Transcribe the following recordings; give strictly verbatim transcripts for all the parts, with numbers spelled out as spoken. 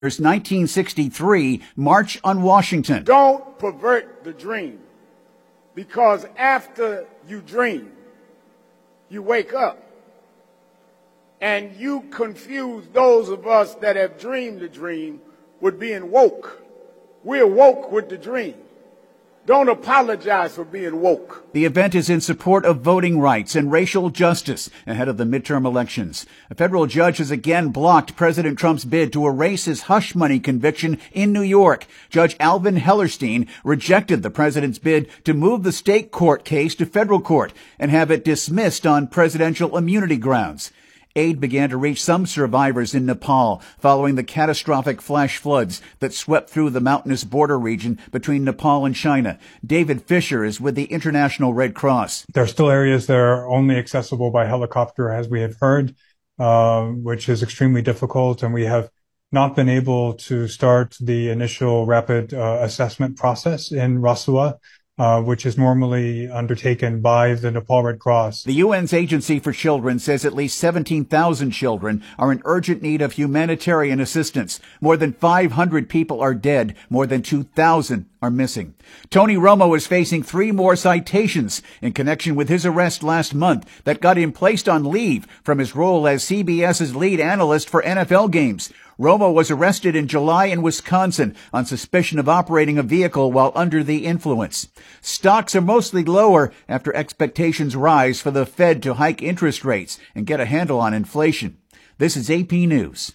nineteen sixty-three March on Washington. Don't pervert the dream, because after you dream, you wake up. And you confuse those of us that have dreamed the dream with being woke. We're woke with the dream. Don't apologize for being woke. The event is in support of voting rights and racial justice ahead of the midterm elections. A federal judge has again blocked President Trump's bid to erase his hush money conviction in New York. Judge Alvin Hellerstein rejected the president's bid to move the state court case to federal court and have it dismissed on presidential immunity grounds. Aid began to reach some survivors in Nepal following the catastrophic flash floods that swept through the mountainous border region between Nepal and China. David Fisher is with the International Red Cross. There are still areas that are only accessible by helicopter, as we have heard, uh, which is extremely difficult, and we have not been able to start the initial rapid uh, assessment process in Rasua, Uh, which is normally undertaken by the Nepal Red Cross. The U N's Agency for Children says at least seventeen thousand children are in urgent need of humanitarian assistance. More than five hundred people are dead. More than two thousand are missing. Tony Romo is facing three more citations in connection with his arrest last month that got him placed on leave from his role as CBS's lead analyst for N F L games. Romo was arrested in July in Wisconsin on suspicion of operating a vehicle while under the influence. Stocks are mostly lower after expectations rise for the Fed to hike interest rates and get a handle on inflation. This is A P News.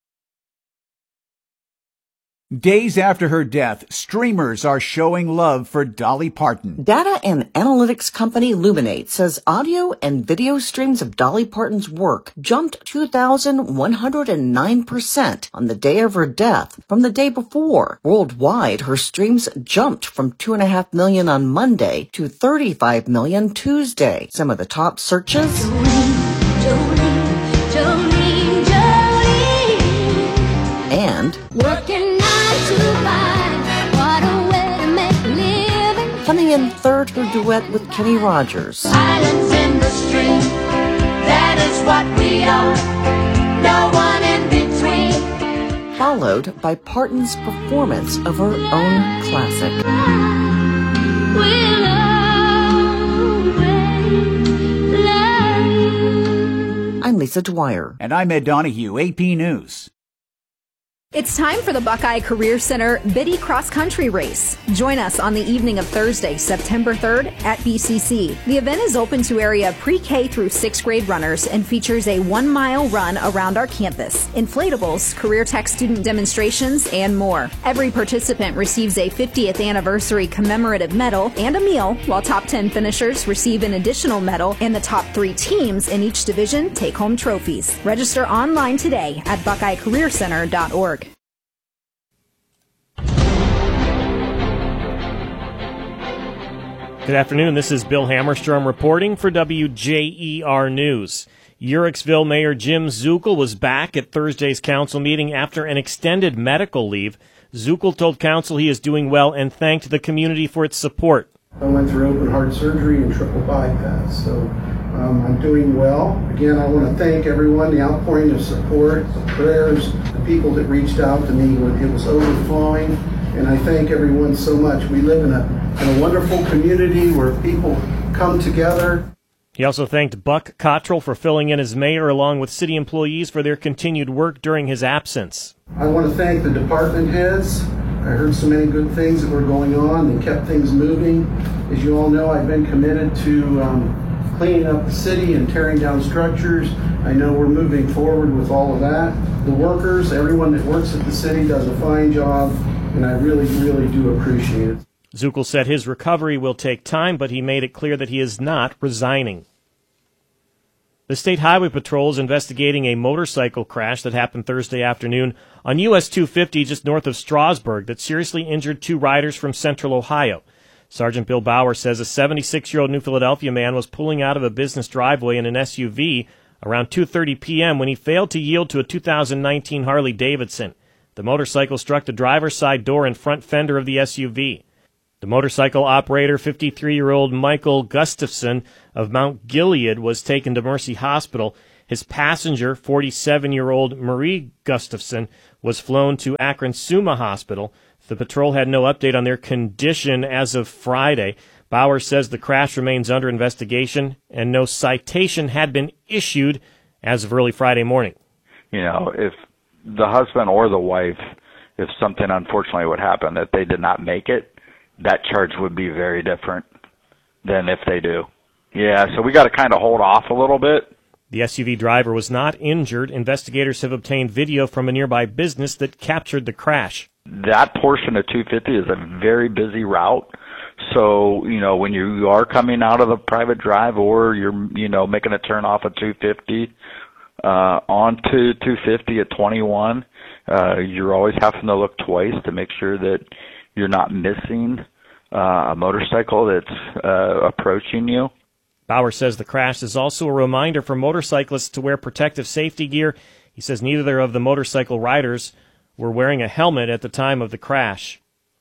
Days after her death, streamers are showing love for Dolly Parton. Data and analytics company Luminate says audio and video streams of Dolly Parton's work jumped two thousand one hundred nine percent on the day of her death from the day before. Worldwide, her streams jumped from two point five million on Monday to thirty-five million Tuesday. Some of the top searches... Jolene, Jolene, Jolene, Jolene. And... Working coming in third, her duet with Kenny Rogers. Silence in the stream, that is what we are, no one in between. Followed by Parton's performance of her own classic. We'll always love. I'm Lisa Dwyer. And I'm Ed Donahue, A P News. It's time for the Buckeye Career Center Biddy Cross Country Race. Join us on the evening of Thursday, September third at B C C. The event is open to area pre-K through sixth grade runners and features a one-mile run around our campus, inflatables, career tech student demonstrations, and more. Every participant receives a fiftieth anniversary commemorative medal and a meal, while top ten finishers receive an additional medal, and the top three teams in each division take home trophies. Register online today at buckeye career center dot org. Good afternoon. This is Bill Hammerstrom reporting for W J E R News. Uhrichsville Mayor Jim Zuckel was back at Thursday's council meeting after an extended medical leave. Zuckel told council he is doing well and thanked the community for its support. I went through open heart surgery and triple bypass, so um, I'm doing well. Again, I want to thank everyone, the outpouring of support, the prayers, the people that reached out to me when it was overflowing, and I thank everyone so much. We live in a, in a wonderful community where people come together. He also thanked Buck Cottrell for filling in as mayor along with city employees for their continued work during his absence. I want to thank the department heads. I heard so many good things that were going on. They kept things moving. As you all know, I've been committed to um, cleaning up the city and tearing down structures. I know we're moving forward with all of that. The workers, everyone that works at the city does a fine job, and I really, really do appreciate it. Zuckel said his recovery will take time, but he made it clear that he is not resigning. The State Highway Patrol is investigating a motorcycle crash that happened Thursday afternoon on U S two fifty just north of Strasburg that seriously injured two riders from Central Ohio. Sergeant Bill Bauer says a seventy-six-year-old New Philadelphia man was pulling out of a business driveway in an S U V around two thirty p.m. when he failed to yield to a two thousand nineteen Harley Davidson. The motorcycle struck the driver's side door and front fender of the S U V. The motorcycle operator, fifty-three-year-old Michael Gustafson of Mount Gilead, was taken to Mercy Hospital. His passenger, forty-seven-year-old Marie Gustafson, was flown to Akron Summa Hospital. The patrol had no update on their condition as of Friday. Bauer says the crash remains under investigation and no citation had been issued as of early Friday morning. You know, if the husband or the wife, if something unfortunately would happen, that they did not make it, that charge would be very different than if they do. Yeah, so we got to kind of hold off a little bit. The S U V driver was not injured. Investigators have obtained video from a nearby business that captured the crash. That portion of two fifty is a very busy route. So, you know, when you are coming out of the private drive or you're, you know, making a turn off of two fifty uh, onto two fifty at twenty-one, uh, you're always having to look twice to make sure that you're not missing uh, a motorcycle that's uh, approaching you. Bauer says the crash is also a reminder for motorcyclists to wear protective safety gear. He says neither of the motorcycle riders were wearing a helmet at the time of the crash.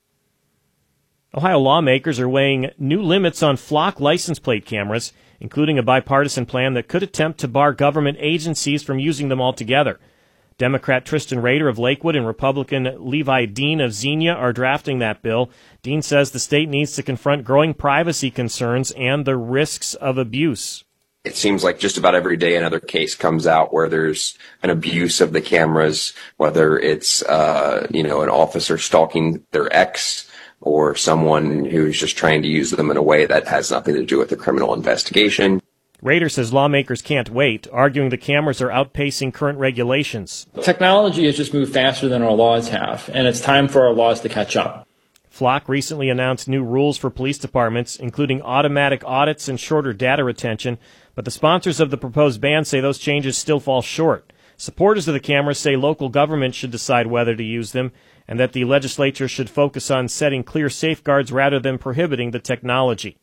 Ohio lawmakers are weighing new limits on flock license plate cameras, including a bipartisan plan that could attempt to bar government agencies from using them altogether. Democrat Tristan Rader of Lakewood and Republican Levi Dean of Xenia are drafting that bill. Dean says the state needs to confront growing privacy concerns and the risks of abuse. It seems like just about every day another case comes out where there's an abuse of the cameras, whether it's, uh, you know, an officer stalking their ex or someone who's just trying to use them in a way that has nothing to do with the criminal investigation. Rader says lawmakers can't wait, arguing the cameras are outpacing current regulations. Technology has just moved faster than our laws have, and it's time for our laws to catch up. Flock recently announced new rules for police departments, including automatic audits and shorter data retention, but the sponsors of the proposed ban say those changes still fall short. Supporters of the cameras say local governments should decide whether to use them, and that the legislature should focus on setting clear safeguards rather than prohibiting the technology.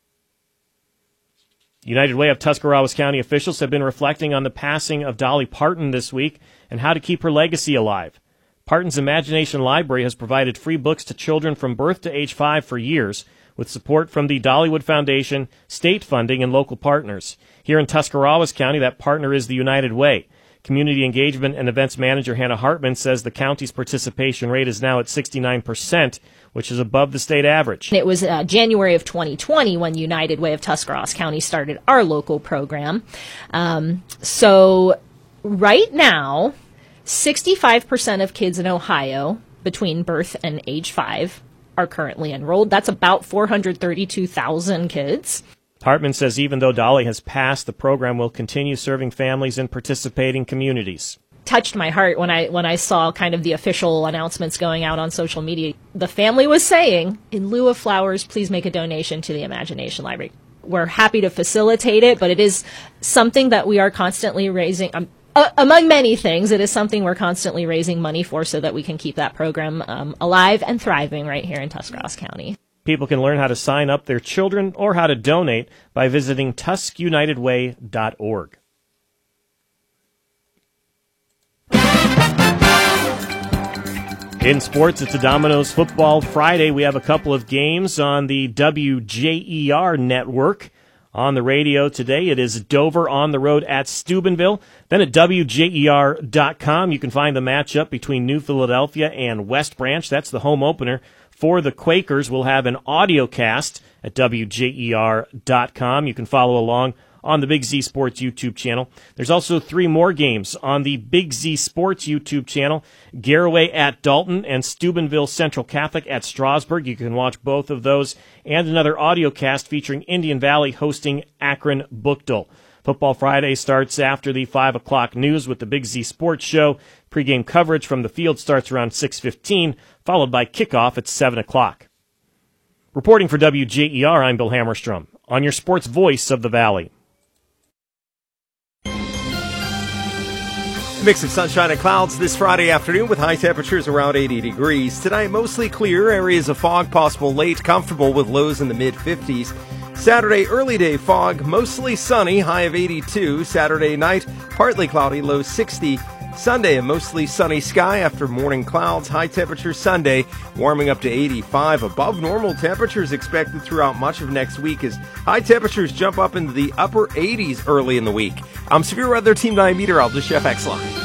United Way of Tuscarawas County officials have been reflecting on the passing of Dolly Parton this week and how to keep her legacy alive. Parton's Imagination Library has provided free books to children from birth to age five for years, with support from the Dollywood Foundation, state funding, and local partners. Here in Tuscarawas County, that partner is the United Way. Community Engagement and Events Manager Hannah Hartman says the county's participation rate is now at sixty-nine percent, which is above the state average. It was uh, January of twenty twenty when United Way of Tuscarawas County started our local program. Um, so right now, sixty-five percent of kids in Ohio between birth and age five are currently enrolled. That's about four hundred thirty-two thousand kids. Hartman says even though Dolly has passed, the program will continue serving families in participating communities. Touched my heart when I when I saw kind of the official announcements going out on social media. The family was saying, in lieu of flowers, please make a donation to the Imagination Library. We're happy to facilitate it, but it is something that we are constantly raising. Um, uh, among many things, it is something we're constantly raising money for so that we can keep that program um, alive and thriving right here in Tuscarawas County. People can learn how to sign up their children or how to donate by visiting tusk united way dot org. In sports, it's a Domino's Football Friday. We have a couple of games on the W J E R network. On the radio today, it is Dover on the road at Steubenville. Then at W J E R dot com, you can find the matchup between New Philadelphia and West Branch. That's the home opener for the Quakers. We'll have an audio cast at W J E R dot com. You can follow along on the Big Z Sports YouTube channel. There's also three more games on the Big Z Sports YouTube channel. Garaway at Dalton and Steubenville Central Catholic at Strasburg. You can watch both of those and another audio cast featuring Indian Valley hosting Akron Bookdale. Football Friday starts after the five o'clock news with the Big Z Sports Show. Pre-game coverage from the field starts around six fifteen, followed by kickoff at seven o'clock. Reporting for W J E R, I'm Bill Hammerstrom, on your sports voice of the Valley. Mix of sunshine and clouds this Friday afternoon with high temperatures around eighty degrees. Tonight, mostly clear, areas of fog possible late, comfortable with lows in the mid-fifties. Saturday, early day fog, mostly sunny, high of eighty-two. Saturday night, partly cloudy, low sixty. Sunday, a mostly sunny sky after morning clouds. High temperature Sunday, warming up to eighty-five. Above normal temperatures expected throughout much of next week as high temperatures jump up into the upper eighties early in the week. I'm severe weather team nine meteorologist Jeff Exline.